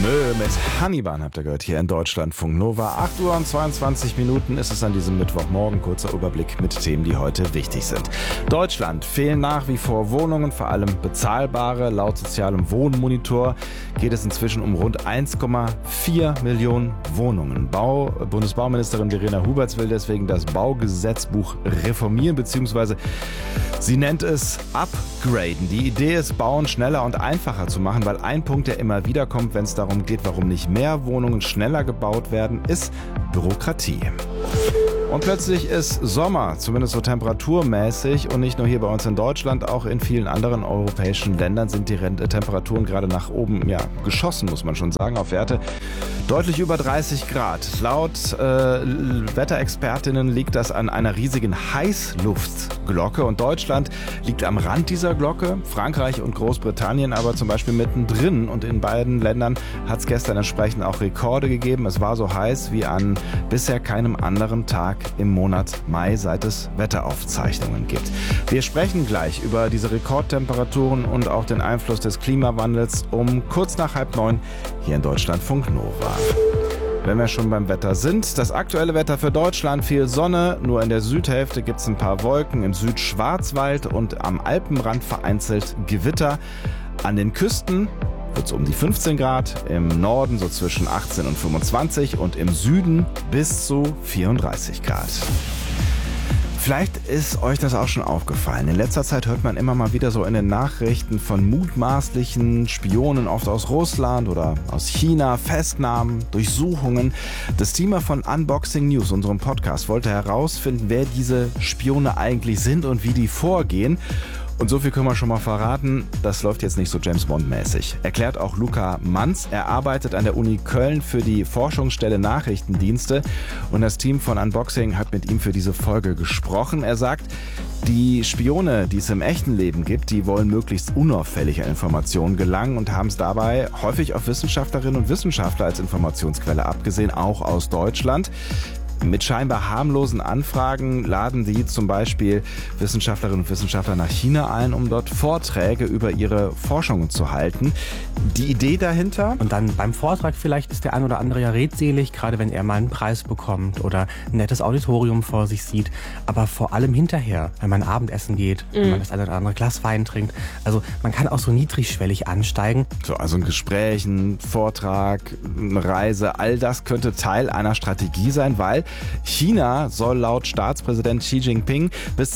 Mö mit Hannibal habt ihr gehört hier in Deutschlandfunk Nova. 8 Uhr und 22 Minuten ist es an diesem Mittwochmorgen. Kurzer Überblick mit Themen, die heute wichtig sind. Deutschland fehlen nach wie vor Wohnungen, vor allem bezahlbare. Laut sozialem Wohnmonitor geht es inzwischen um rund 1,4 Millionen Wohnungen. Bundesbauministerin Verena Huberts will deswegen das Baugesetzbuch reformieren, beziehungsweise sie nennt es upgraden. Die Idee ist, Bauen schneller und einfacher zu machen, weil ein Punkt, der immer wieder kommt, wenn es darum geht, warum nicht mehr Wohnungen schneller gebaut werden, ist Bürokratie. Und plötzlich ist Sommer, zumindest so temperaturmäßig, und nicht nur hier bei uns in Deutschland, auch in vielen anderen europäischen Ländern sind die Temperaturen gerade nach oben geschossen, muss man schon sagen, auf Werte deutlich über 30 Grad. Laut Wetterexpertinnen liegt das an einer riesigen Heißluftglocke und Deutschland liegt am Rand dieser Glocke, Frankreich und Großbritannien aber zum Beispiel mittendrin, und in beiden Ländern hat es gestern entsprechend auch Rekorde gegeben. Es war so heiß wie an bisher keinem anderen Tag im Monat Mai, seit es Wetteraufzeichnungen gibt. Wir sprechen gleich über diese Rekordtemperaturen und auch den Einfluss des Klimawandels um kurz nach 8:30 hier in Deutschlandfunk Nova. Wenn wir schon beim Wetter sind, das aktuelle Wetter für Deutschland: viel Sonne, nur in der Südhälfte gibt es ein paar Wolken, im Südschwarzwald und am Alpenrand vereinzelt Gewitter. An den Küsten wird es um die 15 Grad, im Norden so zwischen 18 und 25 und im Süden bis zu 34 Grad. Vielleicht ist euch das auch schon aufgefallen. In letzter Zeit hört man immer mal wieder so in den Nachrichten von mutmaßlichen Spionen, oft aus Russland oder aus China, Festnahmen, Durchsuchungen. Das Team von Unboxing News, unserem Podcast, wollte herausfinden, wer diese Spione eigentlich sind und wie die vorgehen. Und so viel können wir schon mal verraten, das läuft jetzt nicht so James-Bond-mäßig. Erklärt auch Luca Manz. Er arbeitet an der Uni Köln für die Forschungsstelle Nachrichtendienste. Und das Team von Unboxing hat mit ihm für diese Folge gesprochen. Er sagt, die Spione, die es im echten Leben gibt, die wollen möglichst unauffällig an Informationen gelangen und haben es dabei häufig auf Wissenschaftlerinnen und Wissenschaftler als Informationsquelle abgesehen, auch aus Deutschland. Mit scheinbar harmlosen Anfragen laden sie zum Beispiel Wissenschaftlerinnen und Wissenschaftler nach China ein, um dort Vorträge über ihre Forschungen zu halten. Die Idee dahinter? Und dann beim Vortrag vielleicht ist der ein oder andere ja redselig, gerade wenn er mal einen Preis bekommt oder ein nettes Auditorium vor sich sieht. Aber vor allem hinterher, wenn man Abendessen geht, wenn man das eine oder andere Glas Wein trinkt. Also man kann auch so niedrigschwellig ansteigen. So, also ein Gespräch, ein Vortrag, eine Reise, all das könnte Teil einer Strategie sein, weil China soll laut Staatspräsident Xi Jinping bis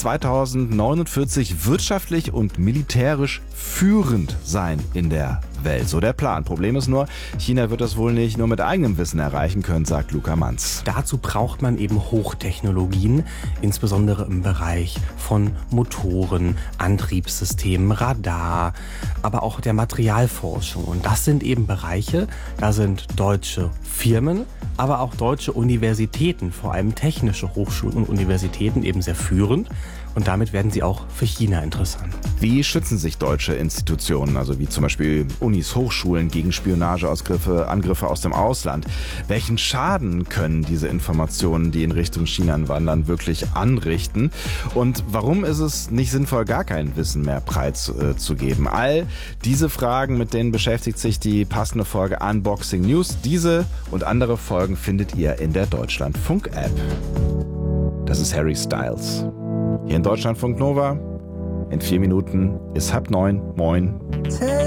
2049 wirtschaftlich und militärisch führend sein in der Welt. So der Plan. Problem ist nur, China wird das wohl nicht nur mit eigenem Wissen erreichen können, sagt Luca Manz. Dazu braucht man eben Hochtechnologien, insbesondere im Bereich von Motoren, Antriebssystemen, Radar, aber auch der Materialforschung. Und das sind eben Bereiche, da sind deutsche Firmen, aber auch deutsche Universitäten, vor allem technische Hochschulen und Universitäten, eben sehr führend. Und damit werden sie auch für China interessant. Wie schützen sich deutsche Institutionen, also wie zum Beispiel Unis, Hochschulen, gegen Angriffe aus dem Ausland? Welchen Schaden können diese Informationen, die in Richtung China wandern, wirklich anrichten? Und warum ist es nicht sinnvoll, gar kein Wissen mehr preiszugeben? All diese Fragen, mit denen beschäftigt sich die passende Folge Unboxing News. Diese und andere Folgen findet ihr in der Deutschlandfunk-App. Das ist Harry Styles. Hier in Deutschlandfunk Nova. In 4 Minuten ist 8:30. Moin.